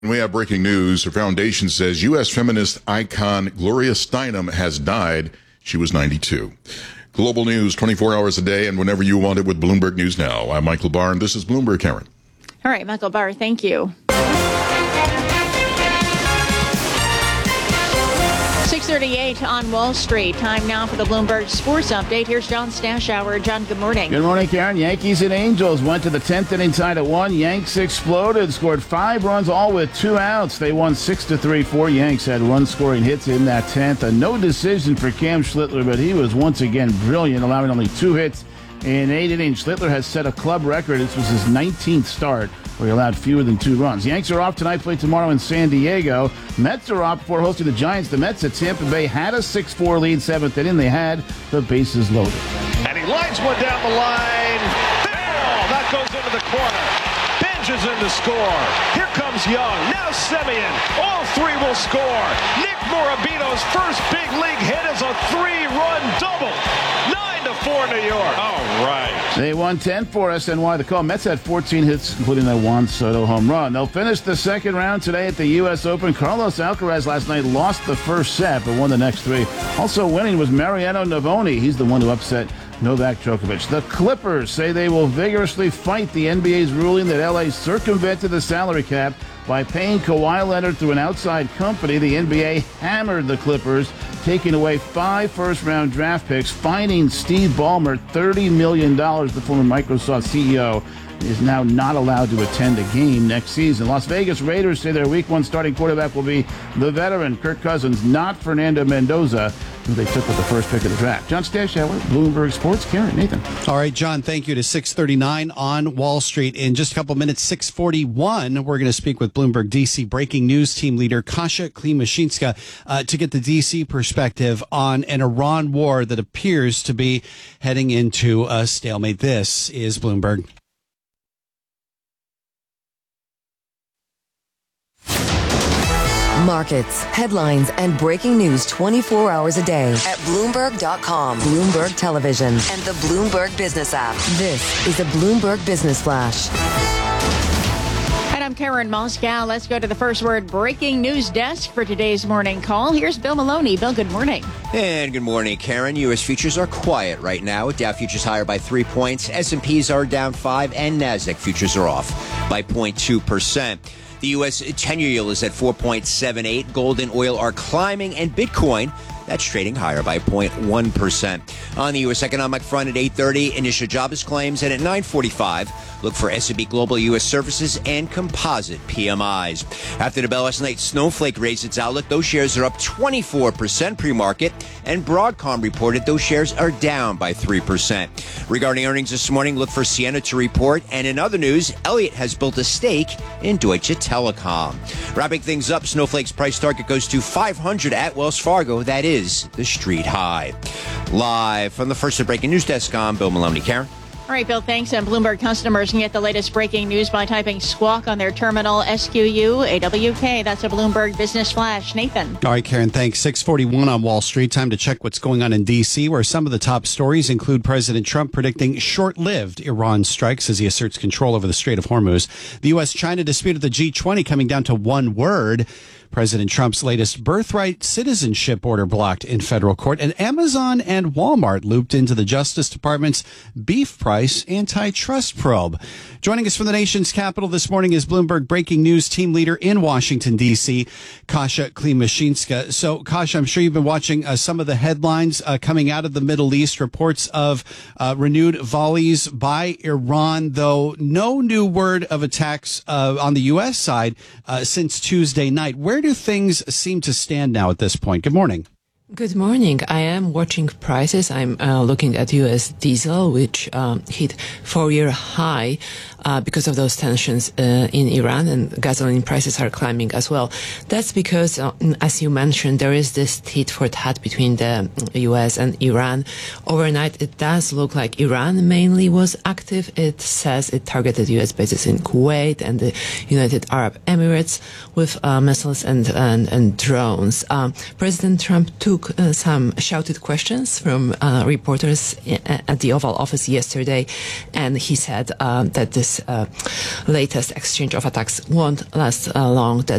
We have breaking news. Her foundation says U.S. feminist icon Gloria Steinem has died. She was 92. Global news 24 hours a day and whenever you want it with Bloomberg News Now. I'm Michael Barr, and this is Bloomberg, Karen. All right, Michael Barr, thank you. 6:38 on Wall Street. Time now for the Bloomberg Sports Update. Here's John Stashower. John, good morning. Good morning, Karen. Yankees and Angels went to the 10th inning tied at 1. Yanks exploded, scored 5 runs, all with 2 outs. They won 6-3. 4 Yanks had run-scoring hits in that 10th. A no decision for Cam Schlittler, but he was once again brilliant, allowing only 2 hits in 8 innings. Schlittler has set a club record. This was his 19th start, where he allowed fewer than 2 runs. Yanks are off tonight, play tomorrow in San Diego. Mets are off before hosting the Giants. The Mets at Tampa Bay had a 6-4 lead, 7th inning. They had the bases loaded. And he lines one down the line. Ball! That goes into the corner. Binges in to score. Here comes Young. Now Semien. All 3 will score. Nick Morabito's first big league hit is a 3-run double. 9-4 New York. All right. They won 10-4 SNY. The call. Mets had 14 hits, including that Juan Soto home run. They'll finish the second round today at the U.S. Open. Carlos Alcaraz last night lost the first set, but won the next 3. Also winning was Mariano Navoni. He's the one who upset Novak Djokovic. The Clippers say they will vigorously fight the NBA's ruling that L.A. circumvented the salary cap by paying Kawhi Leonard through an outside company. The NBA hammered the Clippers, taking away 5 first-round draft picks, fining Steve Ballmer $30 million. The former Microsoft CEO is now not allowed to attend a game next season. Las Vegas Raiders say their Week 1 starting quarterback will be the veteran Kirk Cousins, not Fernando Mendoza, who they took with the first pick of the draft. John Stashower, Bloomberg Sports. Karen, Nathan. All right, John, thank you. To 6:39 on Wall Street. In just a couple minutes, 6:41, we're going to speak with Bloomberg DC breaking news team leader Kasia Klimashinska to get the DC perspective on an Iran war that appears to be heading into a stalemate. This is Bloomberg. Markets, headlines, and breaking news 24 hours a day at Bloomberg.com, Bloomberg Television, and the Bloomberg Business app. This is a Bloomberg Business Flash. And I'm Karen Moscow. Let's go to the first word breaking news desk for today's morning call. Here's Bill Maloney. Bill, good morning. And good morning, Karen. U.S. futures are quiet right now. Dow futures higher by 3 points. S&Ps are down 5, and NASDAQ futures are off by 0.2%. The U.S. 10-year yield is at 4.78. Gold and oil are climbing, and Bitcoin, that's trading higher by 0.1%. On the U.S. economic front at 8:30, initial jobless claims, and at 9:45, look for S&P Global U.S. Services and Composite PMIs. After the bell last night, Snowflake raised its outlook. Those shares are up 24% pre-market, and Broadcom reported those shares are down by 3%. Regarding earnings this morning, look for Ciena to report. And in other news, Elliott has built a stake in Deutsche Telekom. Wrapping things up, Snowflake's price target goes to $500 at Wells Fargo. That is the street high. Live from the first breaking news desk, I'm Bill Maloney. Karen? All right, Bill, thanks. And Bloomberg customers can get the latest breaking news by typing squawk on their terminal, SQUAWK. That's a Bloomberg Business Flash. Nathan. All right, Karen, thanks. 6:41 on Wall Street. Time to check what's going on in D.C., where some of the top stories include President Trump predicting short-lived Iran strikes as he asserts control over the Strait of Hormuz. The U.S.-China dispute at the G20 coming down to one word. President Trump's latest birthright citizenship order blocked in federal court, and Amazon and Walmart looped into the Justice Department's beef price antitrust probe. Joining us from the nation's capital this morning is Bloomberg breaking news team leader in Washington, D.C., Kasia Klimashinska. So, Kasia, I'm sure you've been watching some of the headlines coming out of the Middle East, reports of renewed volleys by Iran, though no new word of attacks on the U.S. side since Tuesday night. Where do things seem to stand now at this point? Good morning. Good morning. I am watching prices. I'm looking at U.S. diesel, which hit 4-year high because of those tensions in Iran, and gasoline prices are climbing as well. That's because, as you mentioned, there is this tit for tat between the U.S. and Iran. Overnight, it does look like Iran mainly was active. It says it targeted U.S. bases in Kuwait and the United Arab Emirates with missiles and drones. President Trump took some shouted questions from reporters at the Oval Office yesterday, and he said that this this latest exchange of attacks won't last long. That